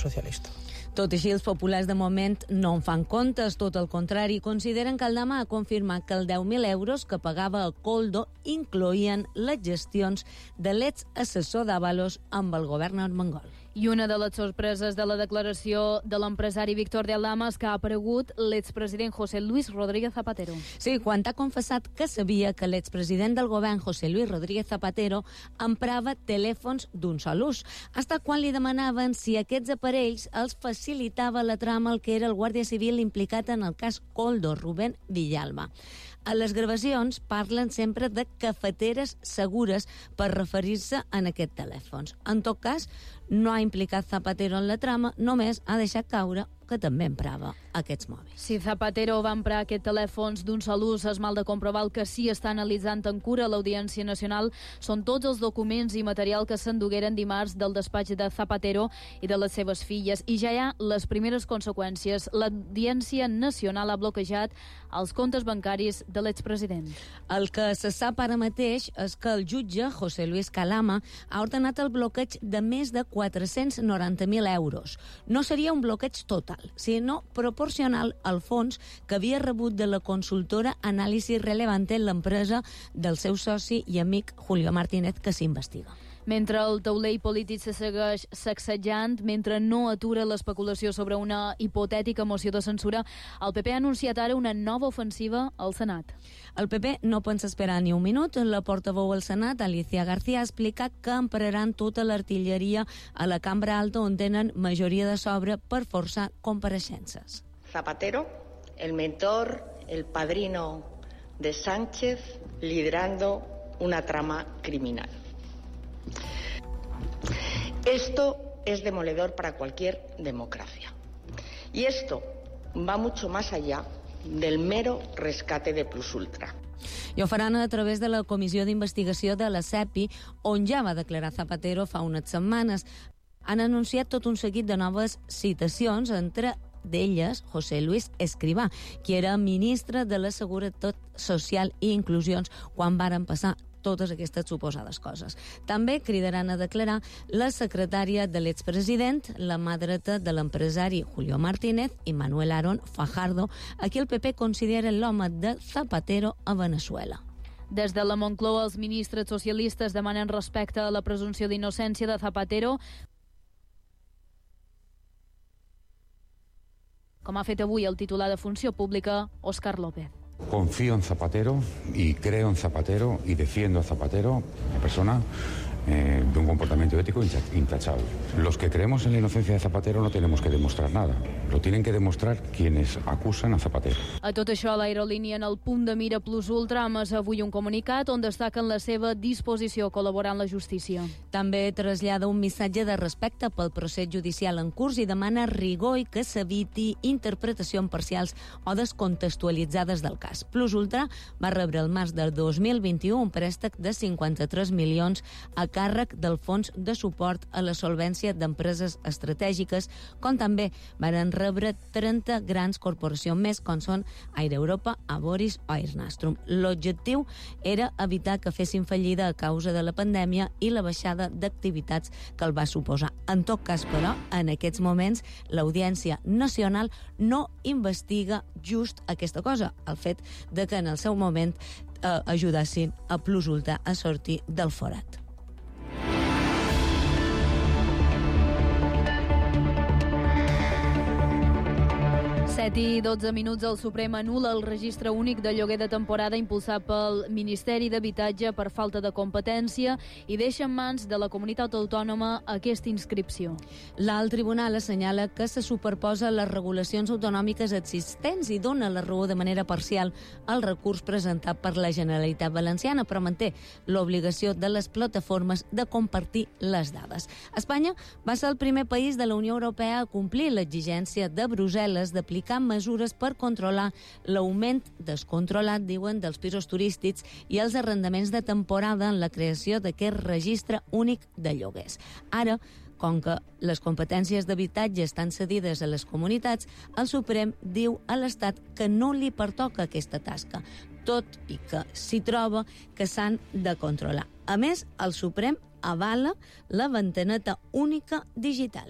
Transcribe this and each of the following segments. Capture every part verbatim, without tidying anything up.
socialista. Tot així, els populars de moment no en fan comptes, tot el contrari, consideren que el demà ha confirmat que els deu mil euros que pagava el Koldo incloïen les gestions de l'exassessor d'Ábalos amb el govern armengol. I una de les sorpreses de la declaració de l'empresari Víctor de Aldama és que ha aparegut l'expresident José Luis Rodríguez Zapatero. Sí, quan ha confessat que sabia que l'expresident del govern, José Luis Rodríguez Zapatero, emprava telèfons d'un sol ús, fins quan li demanaven si aquests aparells els facilitava la trama el que era el guàrdia civil implicat en el cas Koldo, Rubén Villalba. A les gravacions parlen sempre de cafeteres segures per referir-se a aquests telèfons. En tot cas, no ha implicat Zapatero en la trama, només ha deixat caure que també emprava aquests mòbils. Si Zapatero va emprar aquests telèfons d'un sol ús, és mal de comprovar el que sí està analitzant en cura l'Audiència Nacional són tots els documents i material que s'endugueren dimarts del despatx de Zapatero i de les seves filles. I ja hi ha les primeres conseqüències. L'Audiència Nacional ha bloquejat els comptes bancaris de l'expresident. El que se sap ara mateix és que el jutge José Luis Calama ha ordenat el bloqueig de més de quatre-cents noranta mil euros. No seria un bloqueig total, sinó proporcional al fons que havia rebut de la consultora Anàlisi Relevante, l'empresa del seu soci i amic Julio Martínez, que s'investiga. Mentre el taulell polític se segueix sacsejant, mentre no atura l'especulació sobre una hipotètica moció de censura, el P P ha anunciat ara una nova ofensiva al Senat. El P P no pensa esperar ni un minut. La portaveu al Senat, Alicia García, ha explicat que empraran tota l'artilleria a la cambra alta on tenen majoria de sobre per forçar compareixences. Zapatero, el mentor, el padrino de Sánchez, liderando una trama criminal. Esto es demoledor para cualquier democracia. Y esto va mucho más allá del mero rescate de Plus Ultra. I ho faran a través de la Comissió d'Investigació de la CEPI, on ja va declarar Zapatero fa unes setmanes. Han anunciat tot un seguit de noves citacions, entre d'elles José Luis Escrivá, qui era ministre de la Seguretat Social i Inclusions quan varen passar totes aquestes suposades coses. També cridaran a declarar la secretària de l'expresident, la mà dreta de l'empresari Julio Martínez i Manuel Aron Fajardo, a qui el P P considera l'home de Zapatero a Venezuela. Des de la Moncloa, els ministres socialistes demanen respecte a la presumpció d'innocència de Zapatero, com ha fet avui el titular de Funció Pública, Óscar López. Confío en Zapatero y creo en Zapatero y defiendo a Zapatero, una persona eh, de un comportamiento ético intachable. Los que creemos en la inocencia de Zapatero no tenemos que demostrar nada, lo tienen que demostrar quienes acusan a Zapatero. A tot això, l'aerolínia en el punt de mira Plus Ultra ha emès avui un comunicat on destaquen la seva disposició a col·laborar amb la justícia. També trasllada un missatge de respecte pel procés judicial en curs i demana rigor i que s'eviti interpretacions parcials o descontextualitzades del cas. Plus Ultra va rebre el març del dos mil vint-i-u un préstec de cinquanta-tres milions a càrrec del Fons de Suport a la Solvència d'Empreses Estratègiques, com també van rebre trenta grans corporacions més, com són Air Europa, Aboris o Air Nastrum. L'objectiu era evitar que fessin fallida a causa de la pandèmia i la baixada d'activitats que el va suposar. En tot cas, però, en aquests moments, l'Audiència Nacional no investiga just aquesta cosa, el fet de que en el seu moment eh, ajudassin a Plus Ultra a sortir del forat. set i dotze minuts, el Suprem anul·la el registre únic de lloguer de temporada impulsat pel Ministeri d'Habitatge per falta de competència i deixa en mans de la comunitat autònoma aquesta inscripció. L'alt tribunal assenyala que se superposa les regulacions autonòmiques existents i dona la raó de manera parcial al recurs presentat per la Generalitat Valenciana, però manté l'obligació de les plataformes de compartir les dades. Espanya va ser el primer país de la Unió Europea a complir l'exigència de Brussel·les d'aplicar mesures per controlar l'augment descontrolat, diuen, dels pisos turístics i els arrendaments de temporada en la creació d'aquest registre únic de lloguers. Ara, com que les competències d'habitatge estan cedides a les comunitats, el Suprem diu a l'Estat que no li pertoca aquesta tasca, tot i que s'hi troba que s'han de controlar. A més, el Suprem avala la ventaneta única digital.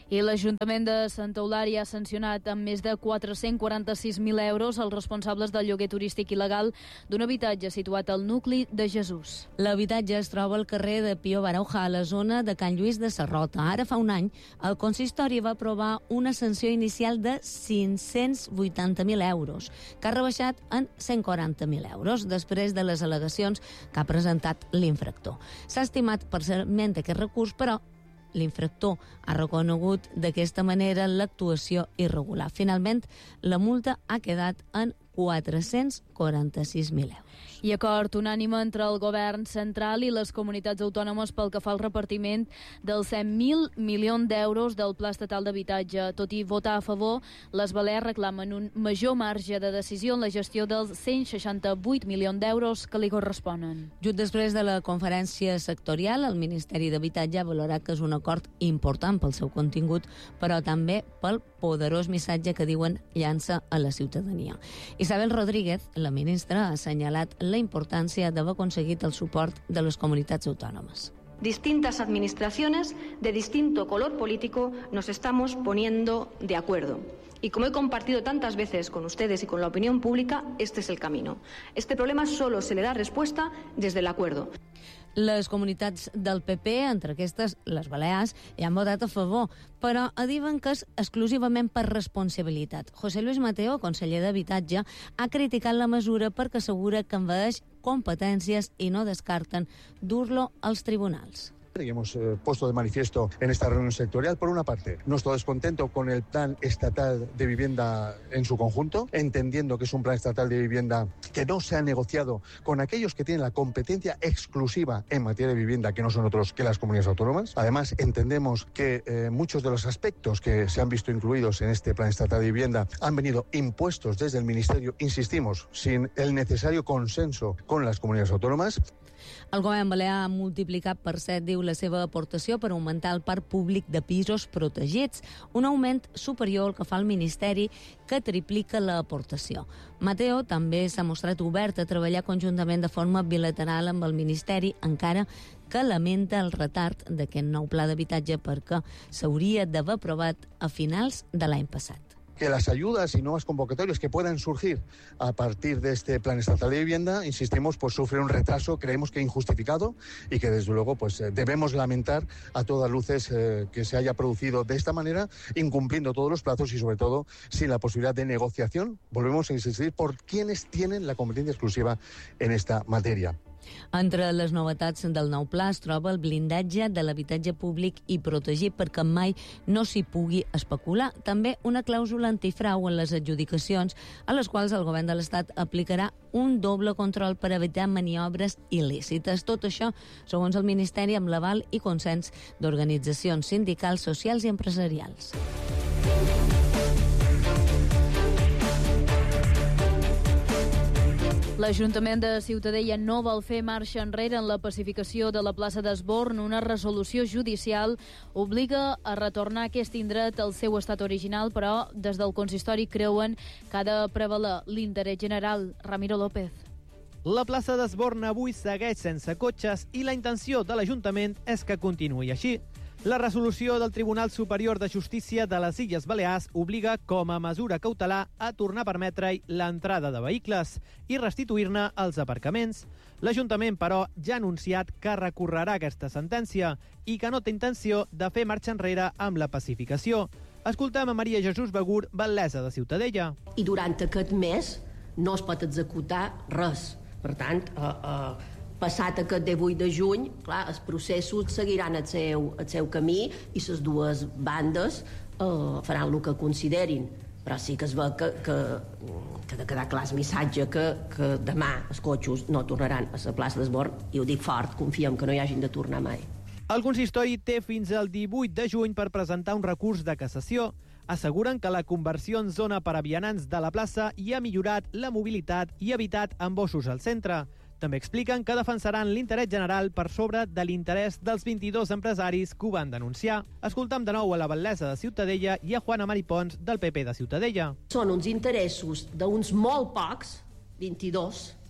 I l'Ajuntament de Santa Eulària ha sancionat amb més de quatre-cents quaranta-sis mil euros els responsables del lloguer turístic il·legal d'un habitatge situat al nucli de Jesús. L'habitatge es troba al carrer de Pío Baroja, a la zona de Can Lluís de Sarrota. Ara fa un any, el consistori va aprovar una sanció inicial de cinc-cents vuitanta mil euros, que ha rebaixat en cent quaranta mil euros, després de les al·legacions que ha presentat l'infractor. S'ha estimat parcialment aquest recurs, però l'infractor ha reconegut d'aquesta manera l'actuació irregular. Finalment, la multa ha quedat en quatre-cents quaranta-sis mil euros. I acord unànime entre el govern central i les comunitats autònomes pel que fa al repartiment dels cent mil milions d'euros del Pla Estatal d'Habitatge. Tot i votar a favor, les Balears reclamen un major marge de decisió en la gestió dels cent seixanta-vuit milions d'euros que li corresponen. Just després de la conferència sectorial, el Ministeri d'Habitatge ha valorat que és un acord important pel seu contingut, però també pel poderós missatge que diuen llança a la ciutadania. Isabel Rodríguez, la ministra, ha assenyalat la importància d'haver aconseguit el suport de les comunitats autònomes. Distintas administraciones de distinto color político nos estamos poniendo de acuerdo. Y como he compartido tantas veces con ustedes y con la opinión pública, este es el camino. Este problema solo se le da respuesta desde el acuerdo. Les comunitats del P P, entre aquestes les Balears, hi han votat a favor, però diuen que és exclusivament per responsabilitat. José Luis Mateo, conseller d'Habitatge, ha criticat la mesura perquè assegura que envaeix competències i no descarten dur-lo als tribunals. Y hemos eh, puesto de manifiesto en esta reunión sectorial, por una parte, nuestro descontento con el plan estatal de vivienda en su conjunto, entendiendo que es un plan estatal de vivienda que no se ha negociado con aquellos que tienen la competencia exclusiva en materia de vivienda, que no son otros que las comunidades autónomas. Además, entendemos que eh, muchos de los aspectos que se han visto incluidos en este plan estatal de vivienda han venido impuestos desde el Ministerio, insistimos, sin el necesario consenso con las comunidades autónomas. El govern balear ha multiplicat per set, diu, la seva aportació per augmentar el parc públic de pisos protegits, un augment superior al que fa el Ministeri, que triplica l'aportació. Mateo també s'ha mostrat obert a treballar conjuntament de forma bilateral amb el Ministeri, encara que lamenta el retard d'aquest nou pla d'habitatge perquè s'hauria d'haver aprovat a finals de l'any passat. Que las ayudas y nuevas convocatorias que puedan surgir a partir de este plan estatal de vivienda, insistimos, pues sufre un retraso, creemos que injustificado, y que desde luego pues debemos lamentar a todas luces eh, que se haya producido de esta manera, incumpliendo todos los plazos y sobre todo sin la posibilidad de negociación, volvemos a insistir, por quienes tienen la competencia exclusiva en esta materia. Entre les novetats del nou pla es troba el blindatge de l'habitatge públic i protegit perquè mai no s'hi pugui especular. També una clàusula antifrau en les adjudicacions, a les quals el govern de l'Estat aplicarà un doble control per evitar maniobres il·lícites. Tot això, segons el Ministeri, amb l'aval i consens d'organitzacions sindicals, socials i empresarials. L'Ajuntament de Ciutadella no vol fer marxa enrere en la pacificació de la plaça d'Esborn. Una resolució judicial obliga a retornar aquest indret al seu estat original, però des del consistori creuen que ha de prevaler l'interès general. Ramiro López. La plaça d'Esborn avui segueix sense cotxes i la intenció de l'Ajuntament és que continuï així. La resolució del Tribunal Superior de Justícia de les Illes Balears obliga, com a mesura cautelar, a tornar a permetre-hi l'entrada de vehicles i restituir-ne els aparcaments. L'Ajuntament, però, ja ha anunciat que recorrerà aquesta sentència i que no té intenció de fer marxa enrere amb la pacificació. Escoltem a Maria Jesús Begur, batlessa de Ciutadella. I durant aquest mes no es pot executar res. Per tant, eh, eh, passat aquest divuit de juny, clar, els processos seguiran el seu, el seu camí i les dues bandes eh, faran el que considerin. Però sí que es veu que, que, que ha de quedar clar el missatge que, que demà els cotxos no tornaran a la plaça d'Esborn, i ho dic fort, confiem que no hi hagin de tornar mai. El consistori té fins al divuit de juny per presentar un recurs de cassació. Asseguren que la conversió en zona per a vianants de la plaça hi ha millorat la mobilitat i evitat embossos al centre. També expliquen que defensaran l'interès general per sobre de l'interès dels vint-i-dos empresaris que ho van denunciar. Escoltam de nou a la batlessa de Ciutadella i a Juana Maripons, del P P de Ciutadella. Són uns interessos d'uns molt pocs, vint-i-dos,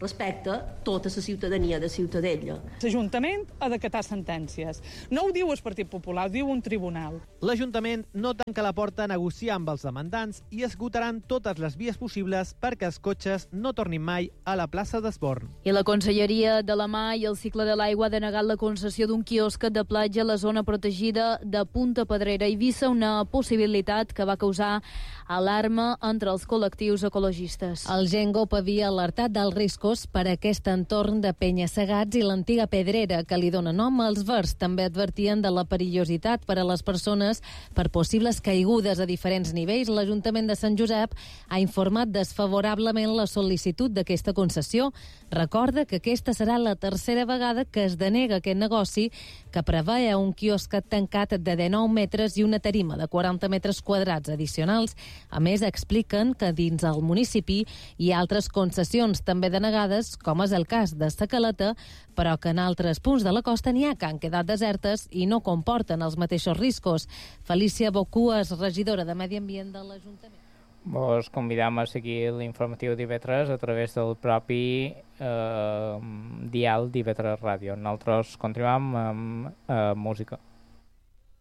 respecte tota la ciutadania de Ciutadella. L'Ajuntament ha d'acatar sentències. No ho diu el Partit Popular, ho diu un tribunal. L'Ajuntament no tanca la porta a negociar amb els demandants i esgotaran totes les vies possibles perquè els cotxes no tornin mai a la plaça d'Esborn. I la Conselleria de la Mar i el Cicle de l'Aigua ha denegat la concessió d'un quiosc de platja a la zona protegida de Punta Pedrera i Eivissa, una possibilitat que va causar alarma entre els col·lectius ecologistes. El Gengop havia alertat dels riscos per aquest entorn de penya-segats i l'antiga pedrera que li dona nom als Verds. També advertien de la perillositat per a les persones per possibles caigudes a diferents nivells. L'Ajuntament de Sant Josep ha informat desfavorablement la sol·licitud d'aquesta concessió. Recorda que aquesta serà la tercera vegada que es denega aquest negoci, que preveia un quiosc tancat de dinou metres i una tarima de quaranta metres quadrats addicionals. A més, expliquen que dins el municipi hi ha altres concessions també denegades, com és el cas de Sa Caleta, però que en altres punts de la costa n'hi ha que han quedat desertes i no comporten els mateixos riscos. Felícia Bocues, regidora de Medi Ambient de l'Ajuntament. Vos convidam a seguir l'informatiu d'I V tres a través del propi eh, dial d'I V tres Ràdio. Nosaltres continuem amb eh, música.